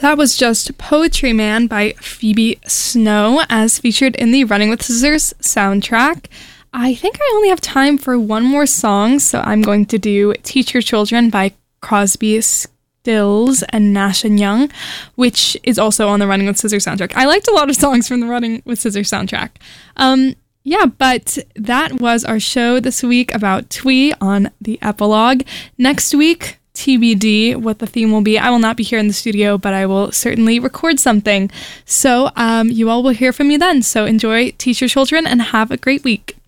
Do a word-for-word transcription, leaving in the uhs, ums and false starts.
That was just Poetry Man by Phoebe Snow, as featured in the Running with Scissors soundtrack. I think I only have time for one more song, so I'm going to do Teach Your Children by Crosby, Stills, and Nash and Young, which is also on the Running with Scissors soundtrack. I liked a lot of songs from the Running with Scissors soundtrack. Um, yeah, but that was our show this week about Twee on the epilogue. Next week, T B D what the theme will be. I will not be here in the studio, but I will certainly record something. So um, you all will hear from me then. So enjoy Teach Your Children and have a great week.